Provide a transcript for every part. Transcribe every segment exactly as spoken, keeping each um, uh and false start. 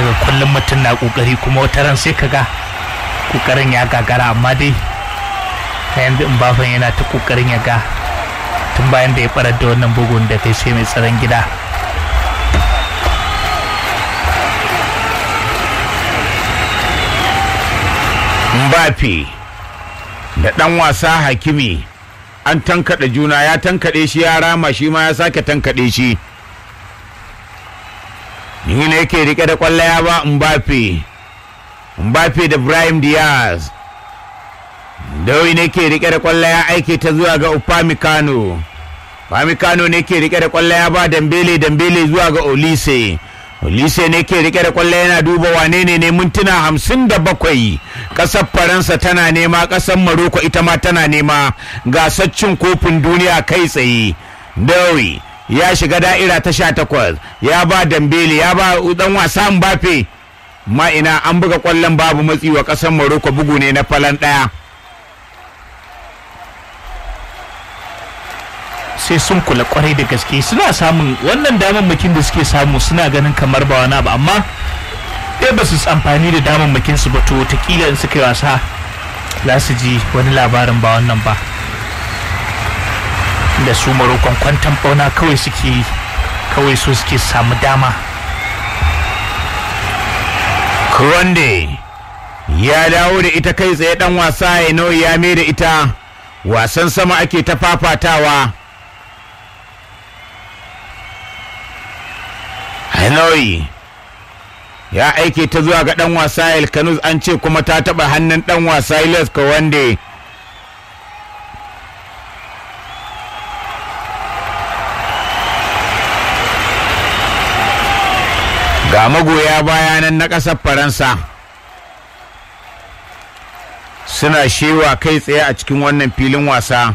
ga kullum mutum na kokari kuma wata ran sai kaga kokarin ya gagara, amma dai yanzu Mbappe yana ta kokarin ya ga tun bayan da ya farar da wannan bugun da kai sai mai tsaron gida. Mbappe da ɗan wasa Hakimi an tankaɗe juna, ya tankaɗe shi ya rama, shi ma ya sake tankaɗe shi. Yi ne yake rike da ƙwallo ya ba Mbappe. Mbappe da Brahim Diaz. Dawi ne ke rike da ƙwallo ya aike ta zuwa ga Upamecano. Upamecano ne ke rike da ƙwallo ya ba Dembele, Dembele zuwa ga Olise. Olise ne ke rike da ƙwallo yana duba wane ne ne mintuna hamsin da bakwai. Ƙasar Faransa tana nema, ƙasar Maroko ita ma tana nema gasar cin kofin duniya kai tsaye. Dawi ya shiga da'ira ta sha takwas, ya ba Dembele, ya ba dan wasa Mbappe. Ma ina an buga ƙwallon babu matsi wa ƙasar Maroko, bugu ne na falan ɗaya. Sai sun kula kwarai da gaske, suna samun wannan damammakin da suke samu, suna ganin kamar ba wani abu, amma dai ba su amfani da damammakin su ba, to wataƙila in suka yi wasa za su ji wani labarin ba wannan ba. Da su Marokon kwantan bauna kawai suke yi, kawai so suke samu dama. Konde ya dawo da ita kai tsaye, dan wasa ya nauyi ya mai da ita wasan sama ake ta fafatawa. Hanoi ya aike ta zuwa ga dan wasa El Kanous, an ce kuma ta taba hannun dan wasa Ilyas Kawande. Ga magoya bayanan na ƙasar Faransa suna shewa kai tsaye a cikin wannan filin wasa.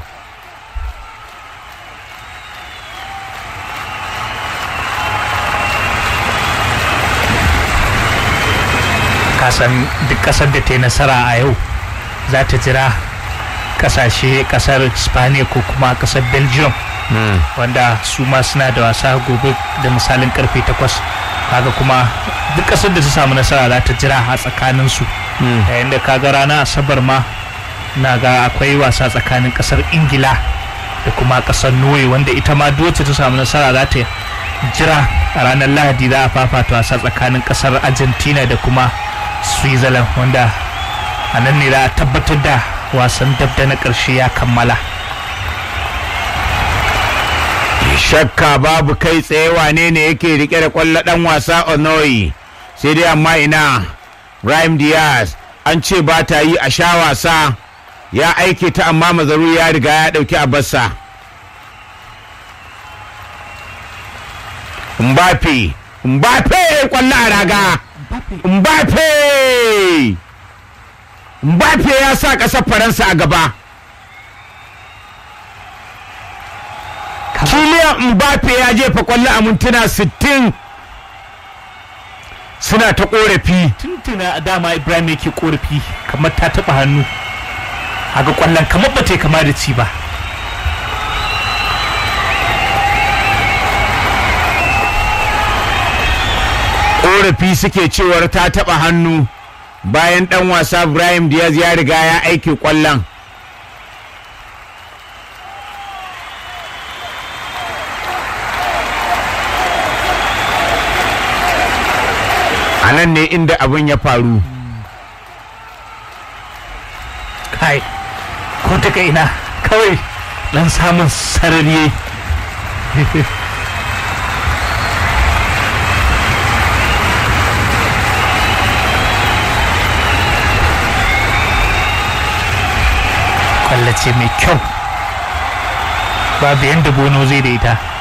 Kasan duk kasar da ta yi nasara a yau za ta jira kasashe, kasar Spaniya ko kuma kasar Belgium, mm. wanda su ma suna da wasa gobe da misalin karfe takwas. Kaga kuma duk kasar da ta samu nasara za ta jira a tsakanin su, mm. yayin da kaga rana Asabar ma na ga akwai wasa tsakanin kasar Ingila da kuma kasar Norway, wanda ita ma duk wacce ta samu nasara za ta jira a ranar Lahadi za a fafata wasa tsakanin kasar Argentina da kuma Switzerland, wanda a nan ne za a tabbatar da wasan dabda na ƙarshe ya kammala. Shakka babu kai tsaye wane ne yake rike da ƙwallo ɗan wasa Onoi, sai dai amma ina Brahim Diaz an ce ba ta yi a sha wasa, ya aike ta amma Mazaru ya riga ya ɗauki a bassa. Mbappe Mbappe ƙwallo a raga. Mbappe Mbappe ya sa ƙasar Faransa a gaba. Kylian Mbappe ya jefa ƙwallo a mintuna sittin. Suna ta ƙorafi. Tuntuna dama Ibrahim yake ƙorafi kamar ta taɓa hannu, haka ƙwallon kamar ba ta kama da ci ba. Ƙorafi suke cewar ta taɓa hannu bayan ɗan wasa Brahim Diaz ya riga ya aike ƙwallon. A nan ne inda abin ya faru. Kai, ko ta ina kawai ɗan samun sarari. Kwallace mai kyau, babu yadda Bono zai da ita.